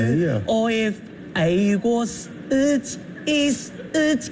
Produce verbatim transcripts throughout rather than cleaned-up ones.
哎呀 ，Oh if I was it is it。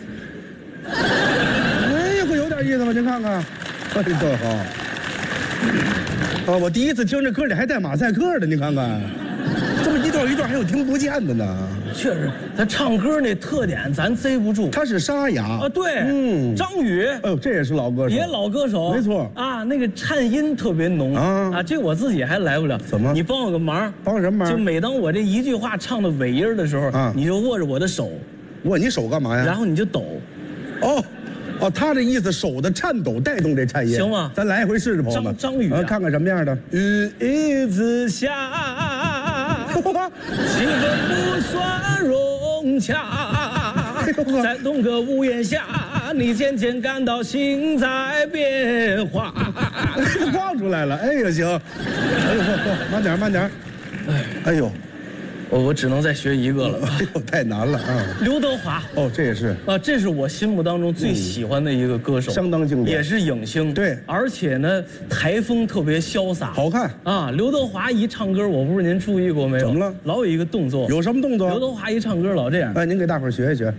哎呀，可有点意思吧？您看看，哎呦好。啊，我第一次听这歌里还带马赛克的，您看看，这么一段一段还有听不见的呢。 确实，他唱歌那特点咱贼不住。 他是沙哑啊，对， 嗯， 张宇， 哎呦，这也是老歌手， 也老歌手， 没错啊，那个颤音特别浓啊啊，这我自己还来不了。 怎么你帮我个忙？ 帮什么忙？ 就每当我这一句话唱到尾音的时候， 啊， 你就握着我的手， 握你手干嘛呀？ 然后你就抖。 哦。哦，他这意思手的颤抖带动这颤音， 行吗？ 咱来一回试试，朋友们。 张张宇、啊， 看看什么样的。 日子下，气氛不算融洽，在同个屋檐下，你渐渐感到心在变化。 放出来了，哎呀行，哎呦，慢点慢点，哎，哎呦。 我我只能再学一个了， 哎呦，太难了啊！ 刘德华， 哦，这也是啊，这是我心目当中最喜欢的一个歌手， 嗯、相当经典， 也是影星， 对， 而且呢，台风特别潇洒， 好看啊。刘德华一唱歌，我不知道您注意过没有？ 怎么了？ 老有一个动作， 有什么动作？ 刘德华一唱歌老这样， 哎，您给大伙儿学一学。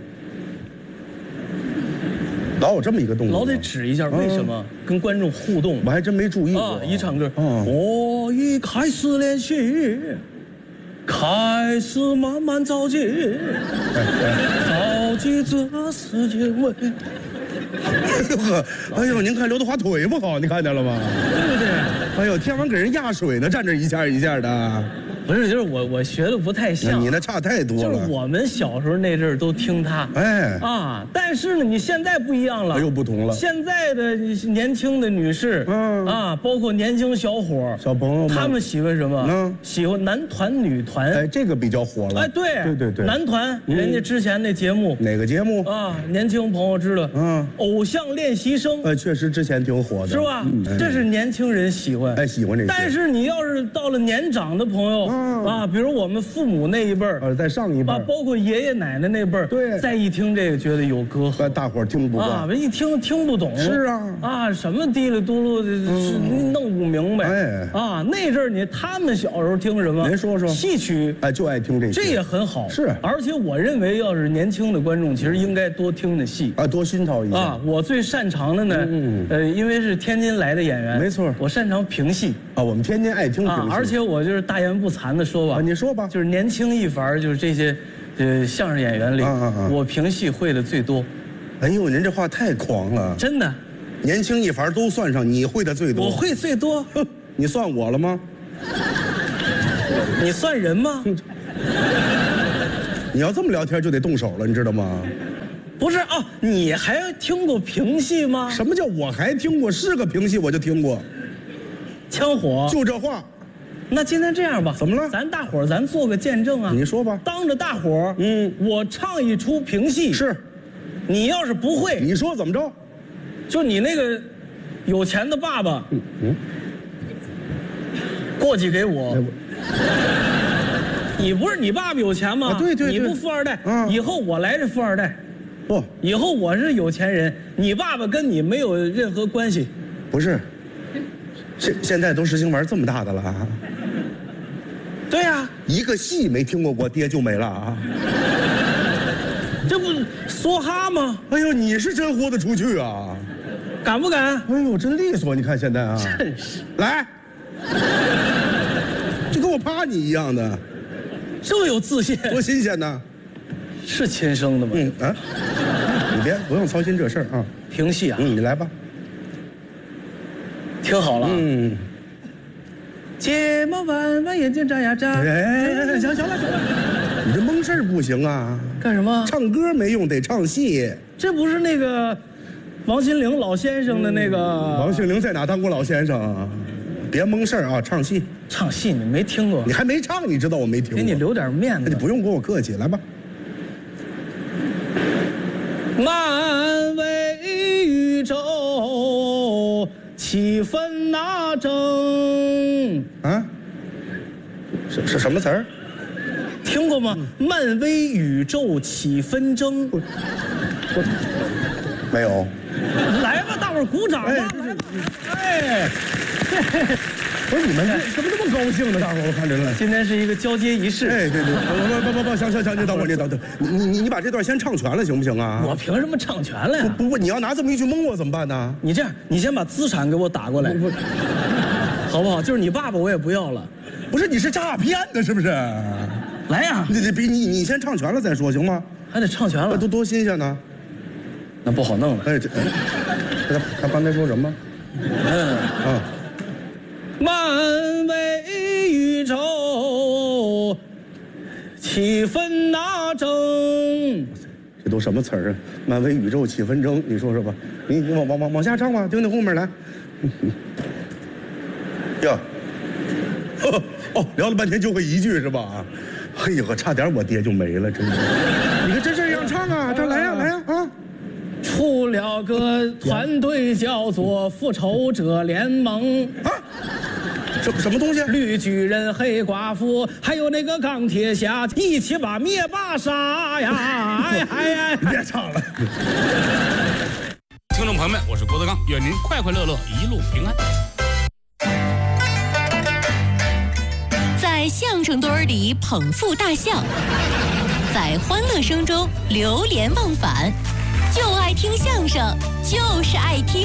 老有这么一个动作， 老得指一下，为什么、嗯、跟观众互动？ 我还真没注意过。 啊，一唱歌， 哦、 我已开始练习。开始慢慢着急，着急这是因为。 哎呦，您看刘德华腿不好，你看见了吗？ 对不对？ 哎呦，天王给人压水呢，站这一下一下的。 不是，就是我我学的不太像， 你那差太多了。 就是我们小时候那阵儿都听他， 哎啊，但是呢，你现在不一样了， 又不同了。 现在的年轻的女士，嗯啊，包括年轻小伙小朋友们， 他们喜欢什么？嗯，喜欢男团、女团。 哎，这个比较火了。 哎，对对对对， 男团，人家之前那节目哪个节目啊？年轻朋友知道，嗯，偶像练习生。 呃，确实之前挺火的， 是吧？这是年轻人喜欢， 哎，喜欢这个。 但是你要是到了年长的朋友，啊，比如我们父母那一辈儿， 呃，在上一辈， 啊，包括爷爷奶奶那辈儿， 对， 再一听这个觉得有隔阂， 大伙儿听不惯啊，一听听不懂， 是啊， 啊，什么嘀里嘟噜的，嗯、弄不明白， 哎， 啊，那阵儿你他们小时候听什么？ 您说说， 戏曲， 哎，就爱听这， 这也很好， 是， 而且我认为，要是年轻的观众，其实应该多听的戏， 啊，多熏陶一下。 啊，我最擅长的呢，嗯，呃，因为是天津来的演员， 没错， 我擅长评戏。 啊，我们天津爱听评戏， 啊，而且我就是大言不惭的说吧， 啊，你说吧， 就是年轻一伐，就是这些，呃，相声演员里，啊啊啊我评戏会的最多。 哎呦，您这话太狂了， 真的。 年轻一伐都算上，你会的最多。 我会最多。 你算我了吗？ 你算人吗？ 你要这么聊天就得动手了，你知道吗？ 不是啊，你还听过评戏吗？ 什么叫我还听过？是个评戏我就听过。 枪火。 就这话。 那今天这样吧， 怎么了？ 咱大伙儿咱做个见证啊！ 你说吧。 当着大伙儿，嗯，我唱一出评戏。 是。 你要是不会， 你说怎么着？ 就你那个有钱的爸爸，嗯嗯，过继给我。你不是你爸爸有钱吗？ 啊、对, 对对， 你不富二代， 嗯， 以后我来这富二代。 不， 以后我是有钱人，你爸爸跟你没有任何关系。 不是，现现在都实行玩这么大的了啊。 对呀、啊， 一个戏没听过，我爹就没了啊。 这不梭哈吗？ 哎呦，你是真豁得出去啊！ 敢不敢？ 哎呦，真利索！你看现在啊， 真是来，就跟我啪你一样的， 这么有自信， 多新鲜呢！ 是亲生的吗？ 嗯啊，你别不用操心这事儿啊。 评戏啊， 嗯，你来吧。 听好了， 嗯。 睫毛弯弯，眼睛眨呀眨。 哎，行行了行了，你这蒙事儿不行啊！ 干什么？ 唱歌没用，得唱戏。 这不是那个王心凌老先生的那个？ 嗯、王心凌在哪当过老先生啊？别蒙事儿啊！唱戏， 唱戏你没听过？ 你还没唱，你知道我没听过。 给你留点面子。 你不用跟我客气，来吧。 漫为宇宙。气氛那正啊，是是什么词儿？ 听过吗？嗯、漫威宇宙起纷争。 没有。 来吧，大伙儿鼓掌吧！哎，来吧！哎， 不是你们怎么这么高兴呢？大伙我看着了。 今天是一个交接仪式。 哎，对对，不不不不，行行行，你等会儿，你等等，你你你把这段先唱全了，行不行啊？ 我凭什么唱全了呀？ 不不，你要拿这么一句蒙我怎么办呢？ 你这样，你先把资产给我打过来，好不好？就是你爸爸我也不要了。 不是，你是诈骗的，是不是？ 来呀！ 你这比你你先唱全了再说，行吗？ 还得唱全了， 多多新鲜呢。 那不好弄了。 哎，这他他刚才说什么？ 嗯啊。 漫为宇宙，气氛那争。 这都什么词儿啊？漫为宇宙起纷争，你说说吧。你你往往往往下唱吧，听听后面来。呀，哦，聊了半天就会一句是吧？哎呀，差点我爹就没了，真是。你看这这样唱啊，这来呀来呀啊！ 出了个团队叫做复仇者联盟啊。什什么东西？ 绿巨人、黑寡妇，还有那个钢铁侠，一起把灭霸杀呀！哎哎哎！ 别唱了。 听众朋友们，我是郭德纲，愿您快快乐乐，一路平安。 在相声堆儿里捧腹大笑，在欢乐声中流连忘返，就爱听相声，就是爱听。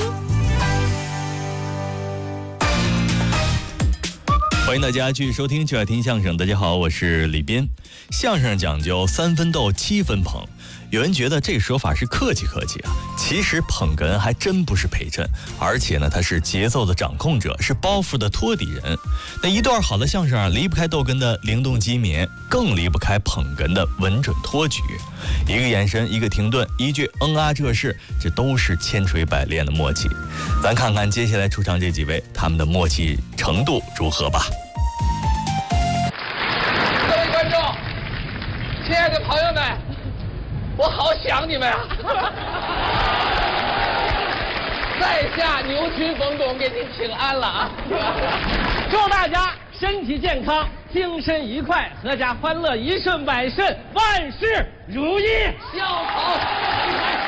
欢迎大家继续收听就爱听相声。大家好，我是李斌。相声讲究三分逗七分捧，有人觉得这说法是客气客气啊，其实捧哏还真不是陪衬，而且呢，他是节奏的掌控者，是包袱的托底人。那一段好的相声啊，离不开逗哏的灵动机敏，更离不开捧哏的稳准托举。一个眼神，一个停顿，一句嗯啊这是，这都是千锤百炼的默契。咱看看接下来出场这几位，他们的默契程度如何吧。 各位观众，亲爱的朋友们，我好想你们啊！在下牛群冯巩给您请安了啊！ 祝大家身体健康，精神愉快，阖家欢乐，一顺百顺，万事如意， 笑口常开。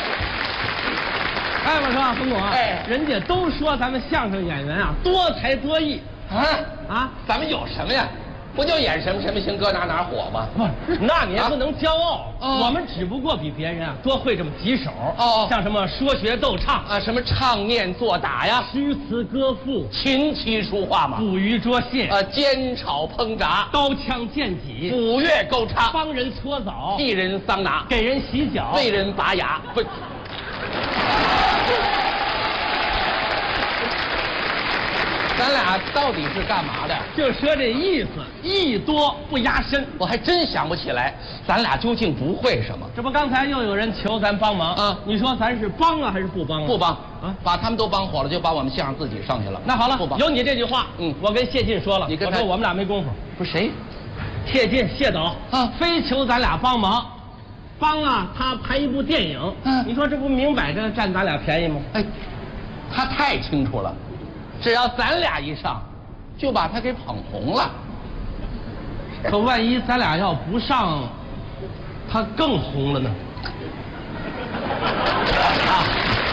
哎，我说啊，冯巩啊， 哎， 人家都说咱们相声演员啊多才多艺啊啊， 咱们有什么呀？不就演什么什么行，搁哪哪火吗？ 不是，那你也不能骄傲。 啊、 我们只不过比别人啊多会这么几手。 哦， 像什么说学逗唱啊，什么唱念做打呀， 诗词歌赋， 琴棋书画嘛， 捕鱼捉蟹， 啊，煎炒烹炸， 刀枪剑戟， 鼓乐勾叉， 帮人搓澡， 替人桑拿， 给人洗脚， 为人拔牙。不。咱俩到底是干嘛的？ 就说这意思，艺多不压身。 我还真想不起来，咱俩究竟不会什么？ 这不，刚才又有人求咱帮忙啊？ 你说咱是帮啊还是不帮啊？ 不帮啊！ 把他们都帮火了，就把我们相声自己剩下了。 那好了， 不帮。 有你这句话， 嗯， 我跟谢晋说了， 你跟他我说我们俩没功夫。 不是谁？ 谢晋谢导啊， 非求咱俩帮忙，帮啊他拍一部电影。 嗯， 你说这不明摆着占咱俩便宜吗？ 哎，他太清楚了，只要咱俩一上。就把他给捧红了， 可万一咱俩要不上，他更红了呢？ 啊，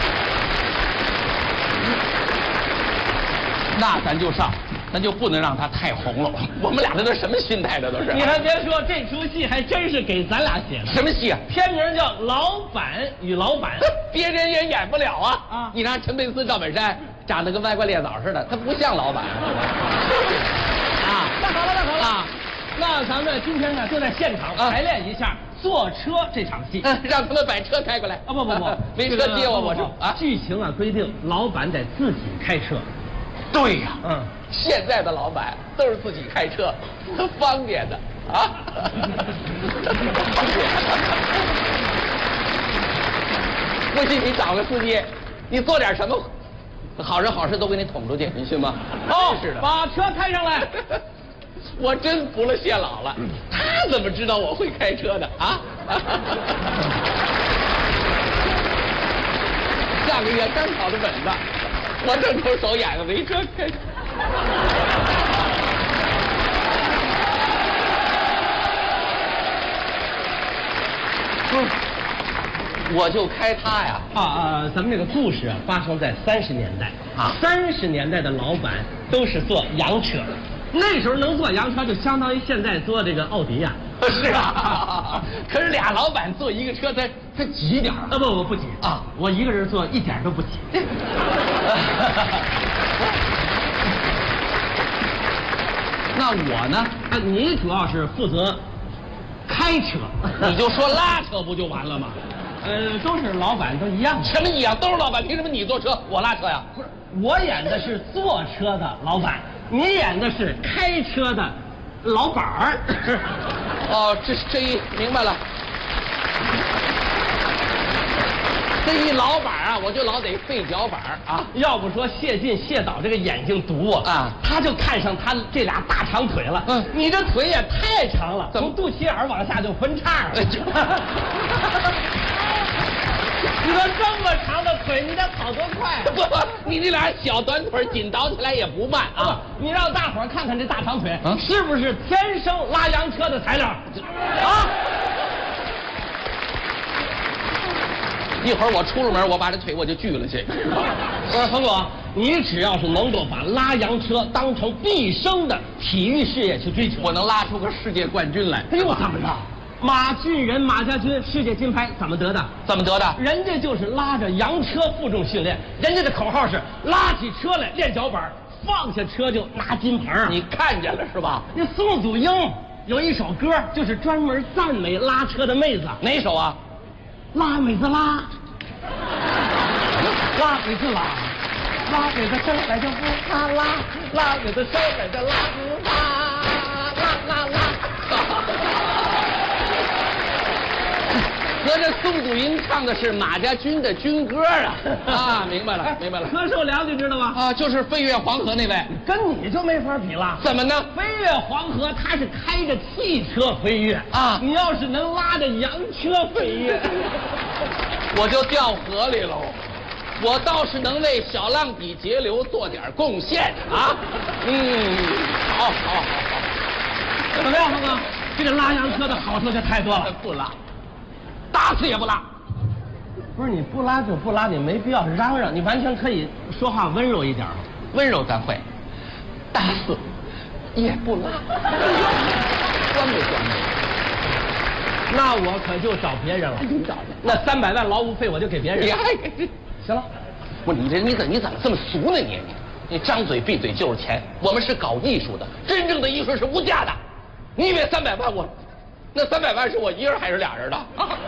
那咱就上，咱就不能让他太红了。我们俩这都什么心态？这都是。 你还别说，这出戏还真是给咱俩写的。 什么戏啊？ 片名叫《老板与老板》， 别人也演不了啊！ 啊， 你看陈佩斯、赵本山长得跟歪瓜裂枣似的，他不像老板。 啊，那好了，那好了啊，那咱们今天呢就在现场排练一下坐车这场戏， 嗯，让他们把车开过来。 啊不不不， 没车接我，我是啊。 剧情啊规定，老板得自己开车。 对呀， 嗯， 现在的老板都是自己开车，方便的啊。不信你找个司机，你做点什么好人好事都给你捅出去，你信吗？ 哦， 是的， 把车开上来。 我真服了谢老了，他怎么知道我会开车的啊？下个月刚考的本子，我正愁手眼子没车开。嗯。我就开他呀！ 啊啊！咱们这个故事啊，发生在三十年代啊。三十年代的老板都是坐洋车。那时候能坐洋车，就相当于现在坐这个奥迪呀、 啊。是啊，可是俩老板坐一个车，他他挤点啊？ 不，我不挤啊，我一个人坐一点都不挤。那我呢？啊，你主要是负责开车， 你就说拉车不就完了吗？ 呃，都是老板，都一样。 什么一样？都是老板，凭什么你坐车，我拉车呀？ 不是，我演的是坐车的老板，你演的是开车的老板儿。 哦，这这一明白了。这一老板啊，我就老得费脚板啊。 要不说谢晋谢导这个眼睛毒啊，啊他就看上他这俩大长腿了。嗯，你这腿也太长了，从肚脐眼往下就分叉了。你说这么长的腿，你得跑多快？ 不，你那俩小短腿紧倒起来也不慢啊！ 你让大伙儿看看这大长腿，啊、是不是天生拉洋车的材料？啊！ 一会儿我出了门，我把这腿我就锯了去。 我说冯总，你只要是能够把拉洋车当成毕生的体育事业去追求， 我能拉出个世界冠军来。 哎呦，怎么着？马俊仁、马家军世界金牌怎么得的？ 怎么得的？ 人家就是拉着洋车负重训练，人家的口号是拉起车来练脚板，放下车就拿金牌啊！ 你看见了是吧？ 那宋祖英有一首歌，就是专门赞美拉车的妹子。 哪首啊？ 拉妹子拉，拉妹子拉，拉妹子生来就不怕拉，拉妹子生来就拉不怕，拉拉拉。 合着宋祖英唱的是马家军的军歌啊！啊，明白了，明白了。 柯受良你知道吗？ 啊，就是飞越黄河那位， 跟你就没法比了。 怎么呢？ 飞越黄河，他是开着汽车飞跃啊！你要是能拉着洋车飞跃， 我就掉河里喽。我倒是能为小浪底节流做点贡献啊！嗯，好，好，好，好。 怎么样，峰哥？这个拉洋车的好处就太多了。 不拉。打死也不拉， 不是你不拉就不拉，你没必要嚷嚷，你完全可以说话温柔一点。 温柔咱会，打死也不拉，关不关？ 那我可就找别人了。 你找去， 那三百万劳务费我就给别人。 你还给？ 行了， 不，你这你怎你怎么这么俗呢你？你张嘴闭嘴就是钱，我们是搞艺术的，真正的艺术是无价的。你以为三百万我？那三百万是我一人还是俩人的？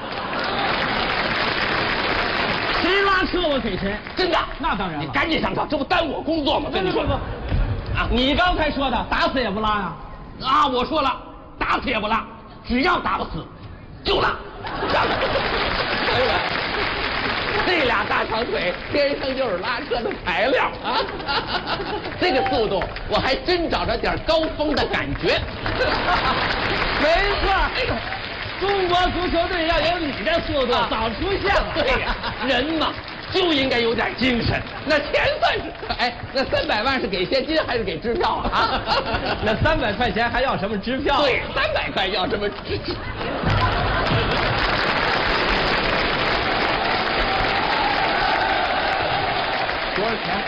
谁拉车我给谁， 真的？ 那当然了。 你赶紧上车，这不耽误我工作吗？跟你说不，啊，你刚才说的打死也不拉呀？ 啊，我说了，打死也不拉，只要打不死，就拉。哎呀，这俩大长腿天生就是拉车的材料啊！这个速度，我还真找着点高峰的感觉。 没错，哎呦，中国足球队要有你这速度，早出现了。 对呀，人嘛就应该有点精神。那钱算是，哎，那三百万是给现金还是给支票啊？ 那三百块钱还要什么支票？ 对，三百块要什么支？多少钱？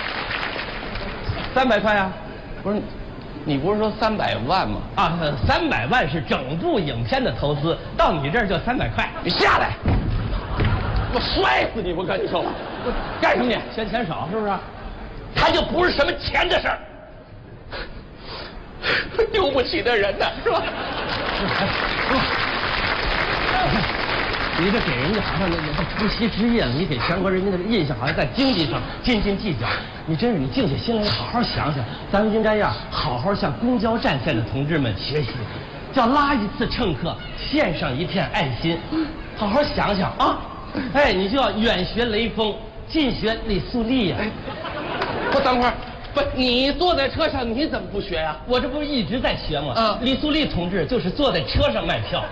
三百块呀？ 不是。你不是说三百万吗？ 啊，三百万是整部影片的投资，到你这儿就三百块。 你下来，我摔死你！我跟你说吧，干什么你？ 嫌钱少是不是？ 他就不是什么钱的事儿，丢不起的人呢，是吧？ 你这给人家好像那个夫妻之夜了，你给全国人民的印象好像在经济上斤斤计较。你真是，你静下心来好好想想，咱们应该呀好好向公交战线的同志们学习，叫拉一次乘客，献上一片爱心。好好想想啊！哎，你就要远学雷锋，近学李素丽呀、啊。 不，等会儿，不，你坐在车上，你怎么不学呀、啊？ 我这不是一直在学吗？ 嗯， 李素丽同志就是坐在车上卖票。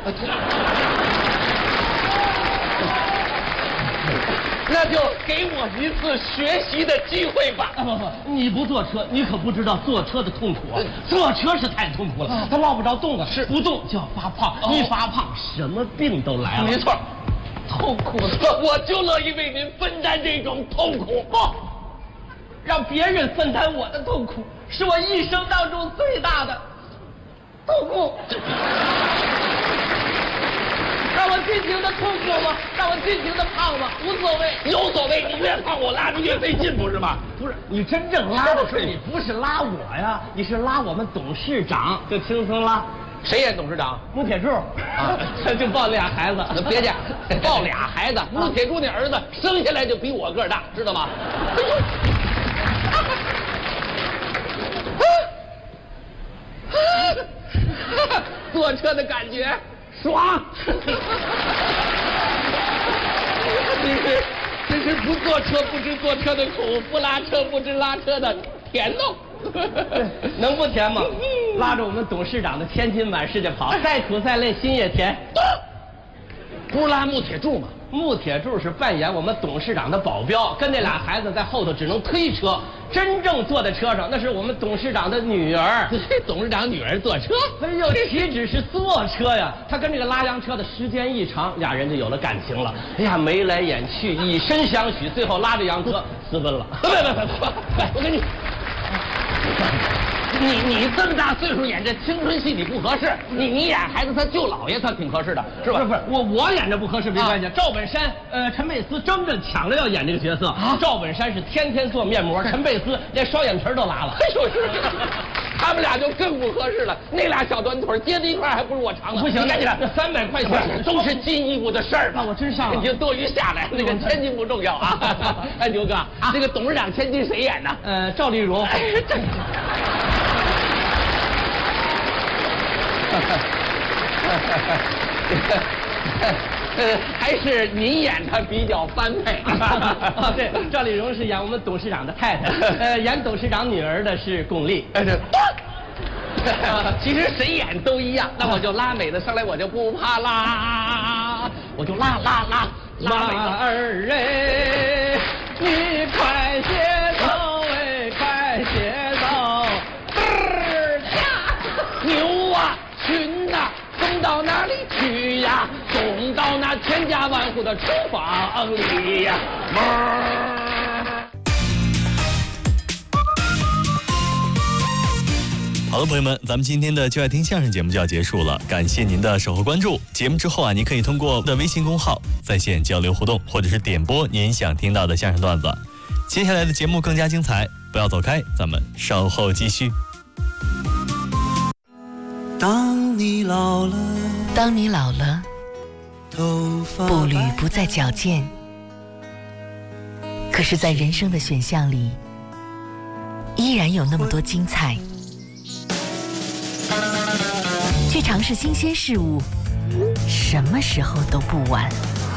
那就给我一次学习的机会吧。 啊不不，你不坐车，你可不知道坐车的痛苦啊！坐车是太痛苦了，他落不着动啊，是不动就要发胖，一发胖什么病都来了。 没错，痛苦的，我就乐意为您分担这种痛苦。不， 让别人分担我的痛苦，是我一生当中最大的痛苦。让我尽情的痛苦吗？让我尽情的胖吗？无所谓， 有所谓。你越胖，我拉着越费劲，不是吗？ 不是，你真正拉的是你，不是拉我呀，你是拉我们董事长，就轻松拉。 谁演董事长？ 穆铁柱啊，这就抱俩孩子， 别介，抱俩孩子。穆铁柱那儿子生下来就比我个儿大，知道吗？坐车的感觉爽。真是，真是不坐车不知坐车的苦，不拉车不知拉车的甜喽。 能不甜吗？拉着我们董事长的千金满世界跑，再苦再累心也甜。 不是拉穆铁柱吗？ 穆铁柱是扮演我们董事长的保镖，跟那俩孩子在后头只能推车，真正坐在车上那是我们董事长的女儿。 董事长女儿坐车？ 哎呦，岂止是坐车呀，他跟这个拉洋车的时间一长，俩人就有了感情了。哎呀，眉来眼去，以身相许，最后拉着洋车私奔了。 别别别别！我跟你。你你这么大岁数演这青春戏你不合适，你你演孩子他舅姥爷他挺合适的，是吧？ 不是不是，我我演这不合适没关系。啊、赵本山呃陈佩斯争着抢着要演这个角色啊。赵本山是天天做面膜，陈佩斯连双眼皮都拉了。 就是，他们俩就更不合适了。那俩小短腿接在一块还不如我长呢。 不行， 赶紧的， 这三百块钱都是进一步的事儿吧？ 我真上了， 你就多余下来，那个千金不重要啊。哎，牛哥，啊，这个董事长千金谁演呢？ 呃，赵丽蓉。哎呃，还是你演他比较般配。 啊，对，赵丽蓉是演我们董事长的太太，呃，演董事长女儿的是巩俐。 哎，对。其实谁演都一样，那我就拉美的上来，我就不怕啦，我就拉拉拉拉美的。 马儿哎，你快些走哎，快些走。 牛啊，群呐，送到哪里去呀？送到那千家万户的厨房里呀。 好的，朋友们，咱们今天的就爱听相声节目就要结束了，感谢您的守候关注。节目之后啊，您可以通过我的微信公号在线交流互动，或者是点播您想听到的相声段子。接下来的节目更加精彩，不要走开，咱们稍后继续。 当你老了， 当你老了， 头发步履不再矫健，可是在人生的选项里依然有那么多精彩。去尝试新鲜事物，什么时候都不晚。